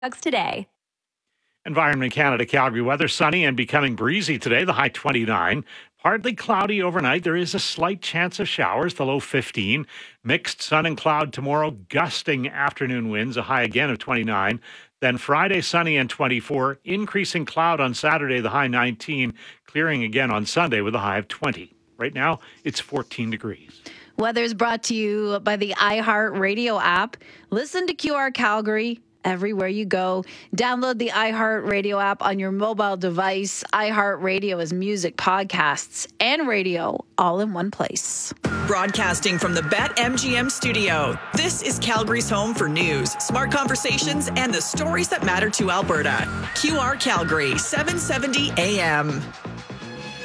today. Environment Canada Calgary weather, sunny and becoming breezy today, the high 29. Partly cloudy overnight. There is a slight chance of showers, the low 15. Mixed sun and cloud tomorrow, gusting afternoon winds, a high again of 29. Then Friday, sunny and 24. Increasing cloud on Saturday, the high 19. Clearing again on Sunday with a high of 20. Right now, it's 14 degrees. Weather is brought to you by the iHeart Radio app. Listen to QR Calgary everywhere you go. Download the iHeart Radio app on your mobile device. iHeart Radio is music, podcasts, and radio all in one place. Broadcasting from the BetMGM studio, this is Calgary's home for news, smart conversations, and the stories that matter to Alberta. QR Calgary, 770 AM.